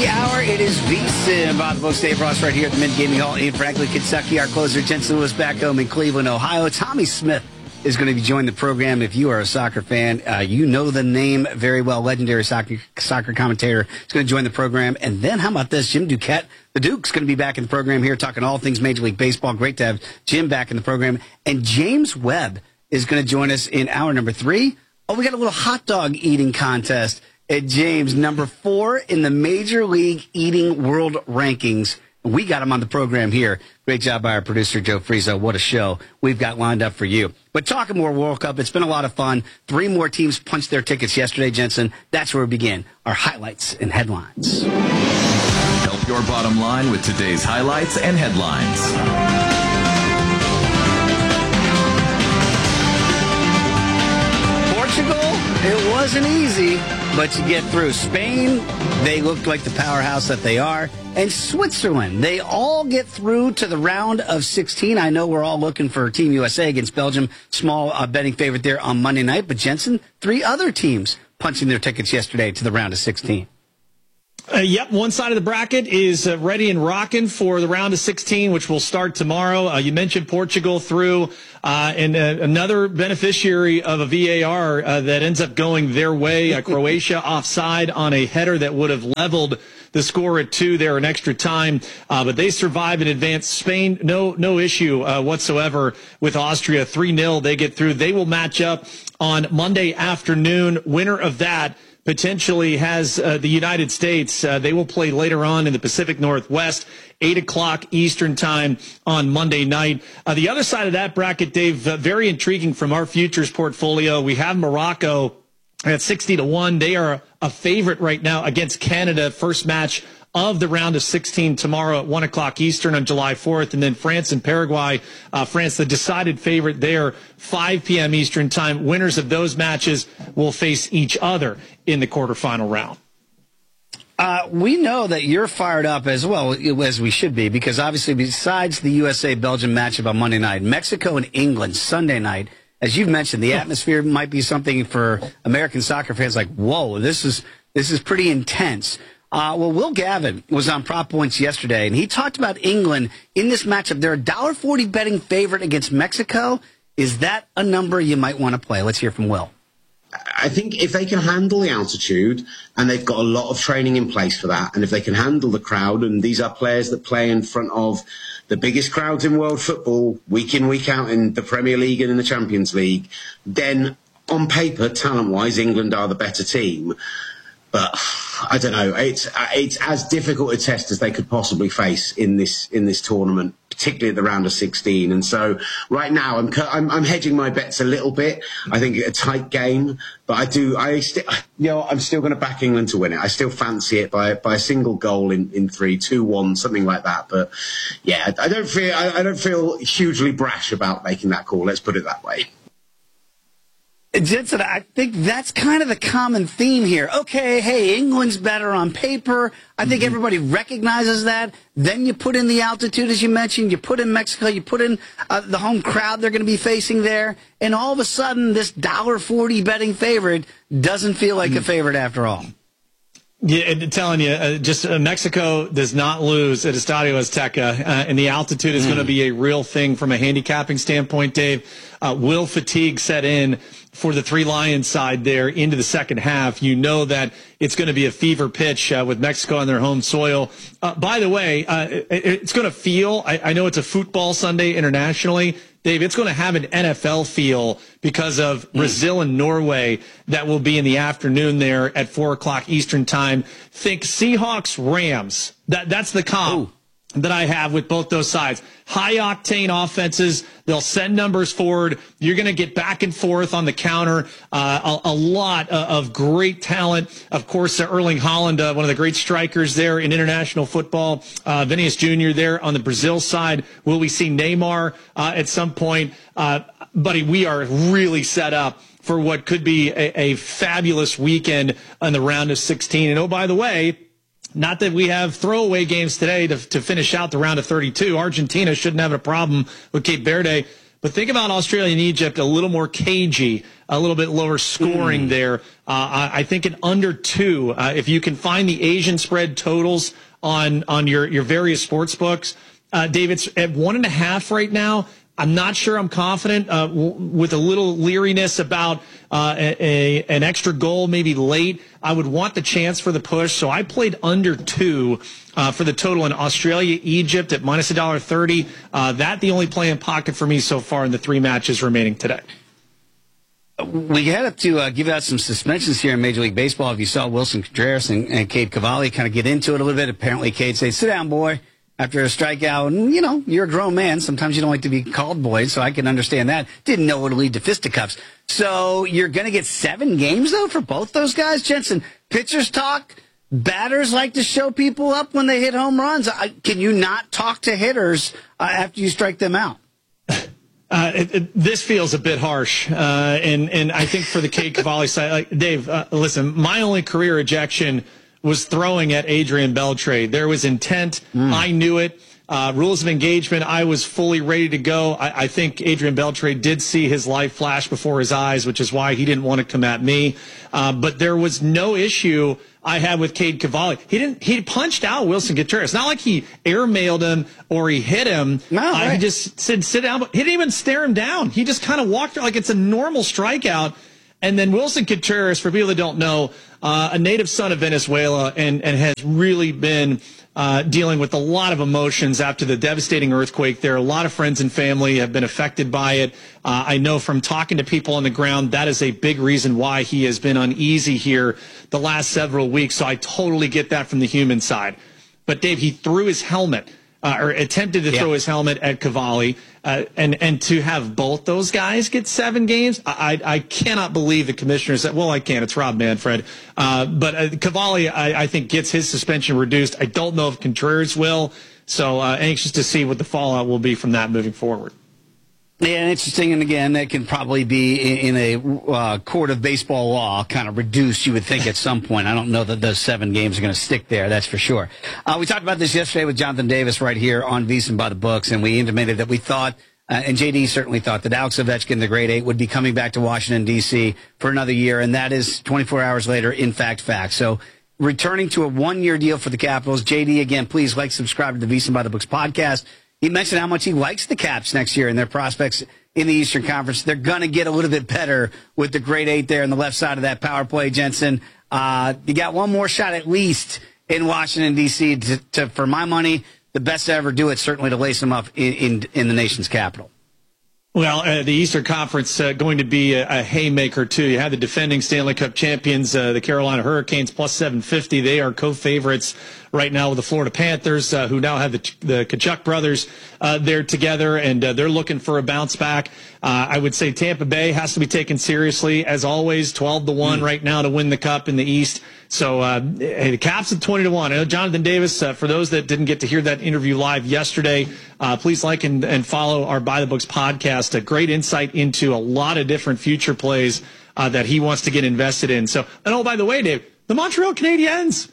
hour. It is VSiN. Bob the Books, Dave Ross right here at the Mint Gaming Hall in Franklin, Kentucky. Our closer, Jensen Lewis, back home in Cleveland, Ohio. Tommy Smith is going to be joining the program. If you are a soccer fan, you know the name very well. Legendary soccer commentator is going to join the program. And then how about this? Jim Duquette, the Duke's going to be back in the program here talking all things Major League Baseball. Great to have Jim back in the program. And James Webb is going to join us in hour number 3. Oh, we got a little hot dog eating contest at James, number 4 in the Major League Eating World Rankings. We got him on the program here. Great job by our producer, Joe Frizo. What a show we've got lined up for you. But talking more World Cup, it's been a lot of fun. 3 more teams punched their tickets yesterday, Jensen. That's where we begin. Our highlights and headlines. Help your bottom line with today's highlights and headlines. Portugal, it wasn't easy, but you get through. Spain, they looked like the powerhouse that they are. And Switzerland, they all get through to the round of 16. I know we're all looking for Team USA against Belgium. Small betting favorite there on Monday night. But Jensen, 3 other teams punching their tickets yesterday to the round of 16. Yep, one side of the bracket is ready and rocking for the round of 16, which will start tomorrow. You mentioned Portugal through, and another beneficiary of a VAR that ends up going their way. Croatia offside on a header that would have leveled the score at 2 there in extra time, but they survive and advance. Spain, no issue whatsoever with Austria. 3-0, they get through. They will match up on Monday afternoon. Winner of that potentially has the United States. They will play later on in the Pacific Northwest, 8 o'clock Eastern time on Monday night. The other side of that bracket, Dave, very intriguing from our futures portfolio. We have Morocco at 60-1. They are a favorite right now against Canada. First match of the round of 16 tomorrow at 1 o'clock Eastern on July 4th. And then France and Paraguay. France, the decided favorite there, 5 p.m. Eastern time. Winners of those matches will face each other in the quarterfinal round. We know that you're fired up as well as we should be, because obviously besides the USA-Belgium matchup on Monday night, Mexico and England Sunday night, as you've mentioned, the atmosphere might be something for American soccer fans like, whoa, this is pretty intense. Well, Will Gavin was on Prop Points yesterday, and he talked about England in this matchup. They're a $1.40 betting favorite against Mexico. Is that a number you might want to play? Let's hear from Will. I think if they can handle the altitude, and they've got a lot of training in place for that, and if they can handle the crowd, and these are players that play in front of the biggest crowds in world football, week in, week out in the Premier League and in the Champions League, then on paper, talent-wise, England are the better team. But I don't know. It's as difficult a test as they could possibly face in this tournament, particularly at the round of 16. And so right now I'm hedging my bets a little bit. I think a tight game, but I'm still going to back England to win it. I still fancy it by a single goal in 3-2-1, something like that. But yeah, I don't feel hugely brash about making that call. Let's put it that way. Jensen, I think that's kind of the common theme here. Okay, hey, England's better on paper. I think everybody recognizes that. Then you put in the altitude, as you mentioned. You put in Mexico. You put in the home crowd they're going to be facing there. And all of a sudden, this $1.40 betting favorite doesn't feel like a favorite after all. Yeah, I'm telling you, Mexico does not lose at Estadio Azteca, and the altitude is going to be a real thing from a handicapping standpoint, Dave. Will fatigue set in for the Three Lions side there into the second half? You know that it's going to be a fever pitch with Mexico on their home soil. By the way, it's going to feel, I know it's a football Sunday internationally, Dave, it's going to have an NFL feel because of Brazil and Norway that will be in the afternoon there at 4 o'clock Eastern time. Think Seahawks-Rams. That's the comp that I have with both those sides. High-octane offenses. They'll send numbers forward. You're going to get back and forth on the counter. A lot of great talent. Of course, Erling Haaland, one of the great strikers there in international football. Vinicius Jr. there on the Brazil side. Will we see Neymar at some point? Buddy, we are really set up for what could be a fabulous weekend on the round of 16. And, oh, by the way, not that we have throwaway games today to finish out the round of 32. Argentina shouldn't have a problem with Cape Verde. But think about Australia and Egypt, a little more cagey, a little bit lower scoring there. I think an under 2, if you can find the Asian spread totals on your various sports books. Dave, it's at 1.5 right now. I'm not sure I'm confident, with a little leeriness about an extra goal maybe late. I would want the chance for the push, so I played under 2 for the total in Australia, Egypt at minus $1.30. That the only play in pocket for me so far in the 3 matches remaining today. We had to give out some suspensions here in Major League Baseball. If you saw Wilson Contreras and Cade Cavalli kind of get into it a little bit, apparently Cade said, "Sit down, boy," after a strikeout. And, you know, you're a grown man. Sometimes you don't like to be called boy, so I can understand that. Didn't know it would lead to fisticuffs. So you're going to get 7 games, though, for both those guys? Jensen, pitchers talk. Batters like to show people up when they hit home runs. Can you not talk to hitters after you strike them out? This feels a bit harsh, and I think for the Cade Cavalli side, like Dave, listen, my only career ejection was throwing at Adrian Beltre. There was intent. I knew it. Rules of engagement, I was fully ready to go. I think Adrian Beltre did see his life flash before his eyes, which is why he didn't want to come at me. But there was no issue I had with Cade Cavalli. He punched out Wilson Contreras. It's not like he airmailed him or he hit him. No, right. He just said, "Sit down." But he didn't even stare him down. He just kind of walked like it's a normal strikeout. And then Wilson Contreras, for people that don't know, a native son of Venezuela and has really been dealing with a lot of emotions after the devastating earthquake there. A lot of friends and family have been affected by it. I know from talking to people on the ground, that is a big reason why he has been uneasy here the last several weeks. So I totally get that from the human side. But, Dave, he threw his helmet. Or attempted to throw his helmet at Cavalli, and to have both those guys get 7 games, I cannot believe the commissioner said, well, I can. It's Rob Manfred. But Cavalli, I think, gets his suspension reduced. I don't know if Contreras will, so anxious to see what the fallout will be from that moving forward. Yeah, interesting, and again, that can probably be in a court of baseball law kind of reduced, you would think, at some point. I don't know that those 7 games are going to stick there, that's for sure. We talked about this yesterday with Jonathan Davis right here on VSiN by the Books, and we intimated that we thought, and JD certainly thought, that Alex Ovechkin, the grade 8, would be coming back to Washington, D.C. for another year, and that is 24 hours later, in fact. So returning to a 1-year deal for the Capitals. JD, again, please like, subscribe to the VSiN by the Books podcast. He mentioned how much he likes the Caps next year and their prospects in the Eastern Conference. They're going to get a little bit better with the grade 8 there on the left side of that power play, Jensen. You got one more shot at least in Washington, D.C. to, for my money, the best to ever do it, certainly to lace them up in the nation's capital. Well, the Eastern Conference going to be a haymaker, too. You have the defending Stanley Cup champions, the Carolina Hurricanes, plus 750. They are co-favorites right now with the Florida Panthers, who now have the Tkachuk brothers there together, and they're looking for a bounce back. I would say Tampa Bay has to be taken seriously, as always, 12-1 right now to win the Cup in the East. So, hey, the Caps at 20-1. I know Jonathan Davis, for those that didn't get to hear that interview live yesterday, please like and follow our By the Books podcast. A great insight into a lot of different future plays that he wants to get invested in. So, and oh, by the way, Dave, the Montreal Canadiens,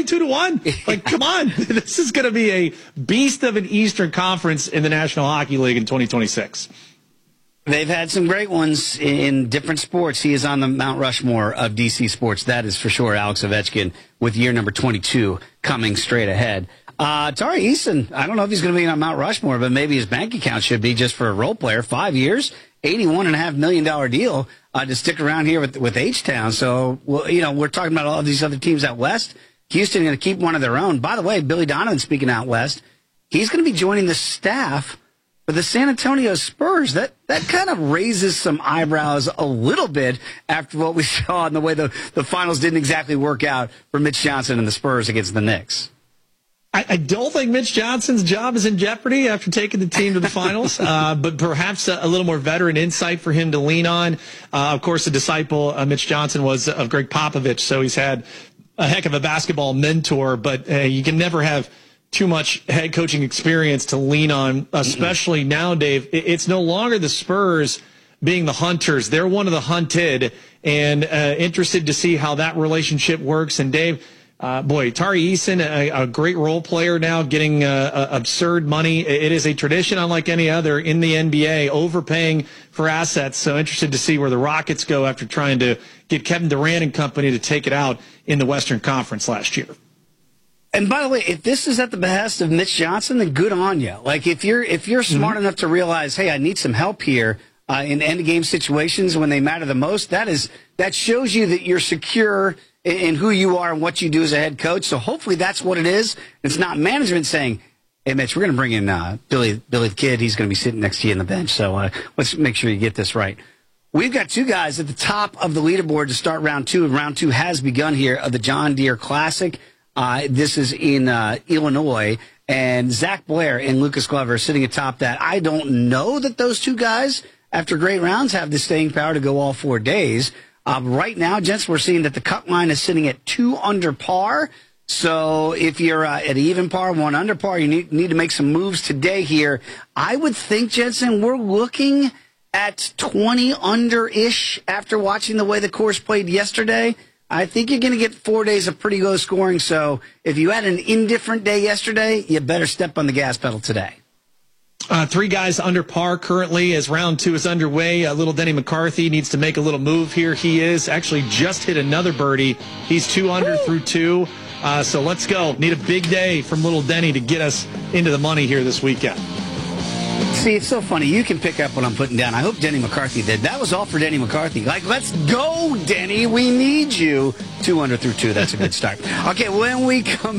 22-1. Like, come on. This is going to be a beast of an Eastern Conference in the National Hockey League in 2026. They've had some great ones in different sports. He is on the Mount Rushmore of DC sports. That is for sure Alex Ovechkin with year number 22 coming straight ahead. Tari Eason, I don't know if he's going to be on Mount Rushmore, but maybe his bank account should be just for a role player. 5 years, $81.5 million deal to stick around here with H-Town. So, well, you know, we're talking about all of these other teams out west. Houston going to keep one of their own. By the way, Billy Donovan, speaking out west, he's going to be joining the staff for the San Antonio Spurs. That kind of raises some eyebrows a little bit after what we saw and the way the finals didn't exactly work out for Mitch Johnson and the Spurs against the Knicks. I don't think Mitch Johnson's job is in jeopardy after taking the team to the finals, but perhaps a little more veteran insight for him to lean on. Of course, a disciple, Mitch Johnson, was of Greg Popovich, so he's had a heck of a basketball mentor, but you can never have too much head coaching experience to lean on, especially now, Dave. It's no longer the Spurs being the hunters. They're one of the hunted, and interested to see how that relationship works. And, Dave, Tari Eason, a great role player now, getting absurd money. It is a tradition unlike any other in the NBA, overpaying for assets. So interested to see where the Rockets go after trying to get Kevin Durant and company to take it out in the Western Conference last year. And by the way, if this is at the behest of Mitch Johnson, then good on you. Like if you're smart enough to realize, hey, I need some help here in end of game situations when they matter the most, that shows you that you're secure in who you are and what you do as a head coach. So hopefully that's what it is. It's not management saying, hey, Mitch, we're going to bring in Billy the Kid. He's going to be sitting next to you on the bench. So let's make sure you get this right. We've got two guys at the top of the leaderboard to start round two, and round two has begun here of the John Deere Classic. This is in Illinois, and Zach Blair and Lucas Glover are sitting atop that. I don't know that those two guys, after great rounds, have the staying power to go all 4 days. Right now, gents, we're seeing that the cut line is sitting at 2 under par. So if you're at even par, 1 under par, you need to make some moves today here. I would think, Jensen, we're looking at 20 under-ish after watching the way the course played yesterday. I think you're going to get 4 days of pretty low scoring. So if you had an indifferent day yesterday, you better step on the gas pedal today. 3 guys under par currently as round 2 is underway. Little Denny McCarthy needs to make a little move here. He is actually just hit another birdie. He's 2 under through 2. So let's go. Need a big day from little Denny to get us into the money here this weekend. See, it's so funny. You can pick up what I'm putting down. I hope Denny McCarthy did. That was all for Denny McCarthy. Like, let's go, Denny. We need you. 2 under through 2. That's a good start. Okay, when we come